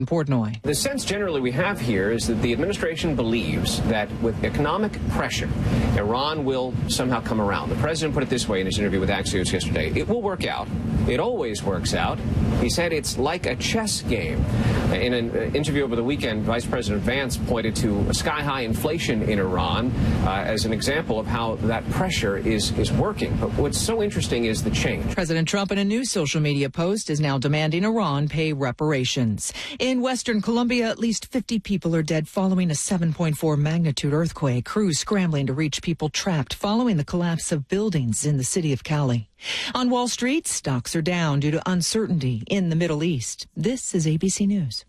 Portnoy. The sense generally we have here is that the administration believes that with economic pressure, Iran will somehow come around. The president put it this way in his interview with Axios yesterday. It will work out. It always works out. He said it's like a chess game. In an interview over the weekend, Vice President Vance pointed to sky-high inflation in Iran as an example of how that pressure is working. But what's so interesting is the change. President Trump, in a new social media post, is now demanding Iran pay reparations. In Western Colombia, at least 50 people are dead following a 7.4 magnitude earthquake. Crews scrambling to reach people trapped following the collapse of buildings in the city of Cali. On Wall Street, stocks are down due to uncertainty in the Middle East. This is ABC News.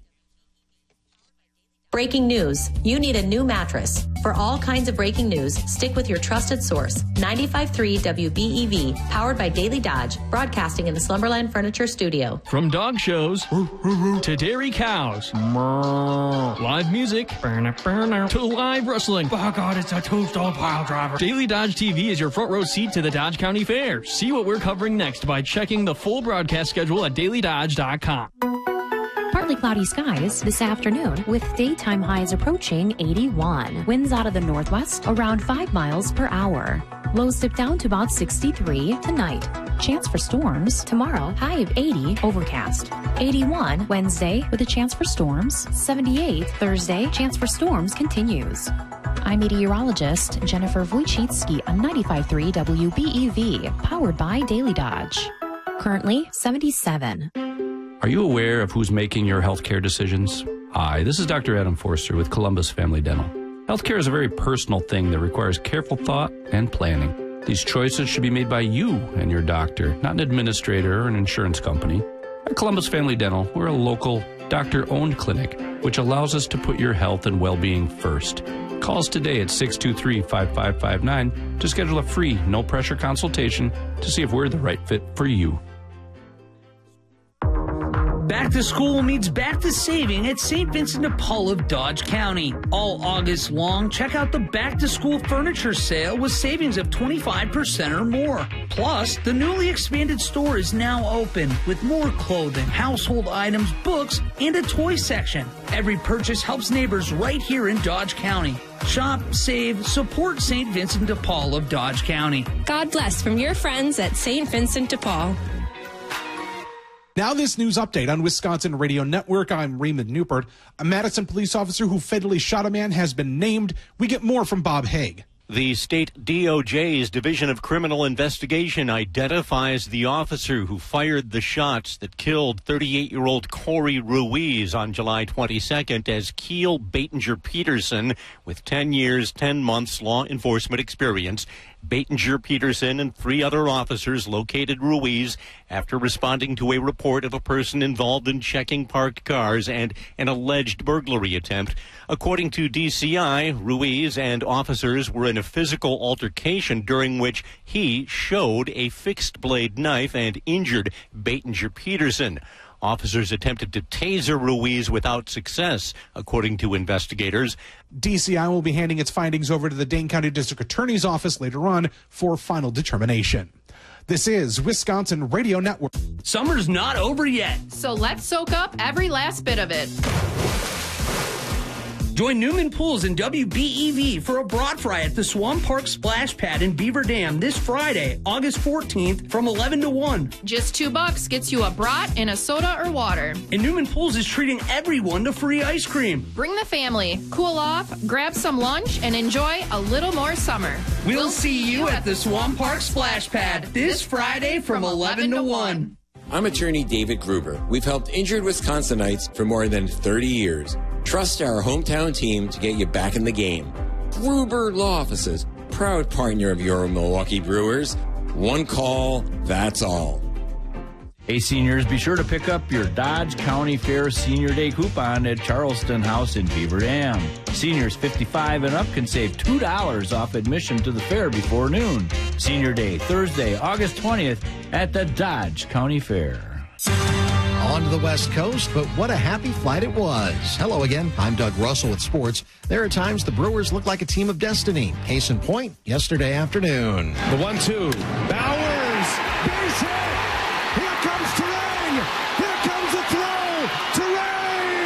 Breaking news. You need a new mattress. For all kinds of breaking news, stick with your trusted source. 95.3 WBEV, powered by Daily Dodge, broadcasting in the Slumberland Furniture Studio. From dog shows to dairy cows, live music to live wrestling. Oh, God, it's a two-stall pile driver. Daily Dodge TV is your front row seat to the Dodge County Fair. See what we're covering next by checking the full broadcast schedule at dailydodge.com. Partly cloudy skies this afternoon with daytime highs approaching 81. Winds out of the northwest around 5 miles per hour. Lows dip down to about 63 tonight. Chance for storms tomorrow, high of 80, overcast. 81 Wednesday with a chance for storms. 78 Thursday, chance for storms continues. I'm meteorologist Jennifer Wojcicki on 95.3 WBEV, powered by Daily Dodge. Currently 77. Are you aware of who's making your healthcare decisions? Hi, this is Dr. Adam Forster with Columbus Family Dental. Healthcare is a very personal thing that requires careful thought and planning. These choices should be made by you and your doctor, not an administrator or an insurance company. At Columbus Family Dental, we're a local, doctor-owned clinic, which allows us to put your health and well-being first. Call us today at 623-5559 to schedule a free, no-pressure consultation to see if we're the right fit for you. Back to school means back to saving at St. Vincent de Paul of Dodge County. All August long, check out the back to school furniture sale with savings of 25% or more. Plus, the newly expanded store is now open with more clothing, household items, books, and a toy section. Every purchase helps neighbors right here in Dodge County. Shop, save, support St. Vincent de Paul of Dodge County. God bless from your friends at St. Vincent de Paul. Now this news update on Wisconsin Radio Network. I'm Raymond Newport. A Madison police officer who fatally shot a man has been named. We get more from Bob Haig. The state DOJ's Division of Criminal Investigation identifies the officer who fired the shots that killed 38-year-old Corey Ruiz on July 22nd as Keel Batinger Peterson, with 10 years, 10 months law enforcement experience. Batinger Peterson and 3 other officers located Ruiz after responding to a report of a person involved in checking parked cars and an alleged burglary attempt. According to DCI, Ruiz and officers were in a physical altercation during which he showed a fixed-blade knife and injured Batinger Peterson. Officers attempted to taser Ruiz without success, according to investigators. DCI will be handing its findings over to the Dane County District Attorney's Office later on for final determination. This is Wisconsin Radio Network. Summer's not over yet, so let's soak up every last bit of it. Join Newman Pools and WBEV for a brat fry at the Swamp Park Splash Pad in Beaver Dam this Friday, August 14th from 11 to 1. Just $2 gets you a brat and a soda or water. And Newman Pools is treating everyone to free ice cream. Bring the family, cool off, grab some lunch, and enjoy a little more summer. We'll see you at the Swamp Park Splash Pad this Friday from 11 to 1. I'm attorney David Gruber. We've helped injured Wisconsinites for more than 30 years. Trust our hometown team to get you back in the game. Gruber Law Offices, proud partner of your Milwaukee Brewers. One call, that's all. Hey, seniors, be sure to pick up your Dodge County Fair Senior Day coupon at Charleston House in Beaver Dam. Seniors 55 and up can save $2 off admission to the fair before noon. Senior Day, Thursday, August 20th at the Dodge County Fair. On to the West Coast, but what a happy flight it was. Hello again, I'm Doug Russell with sports. There are times the Brewers look like a team of destiny. Case in point, yesterday afternoon. The 1-2.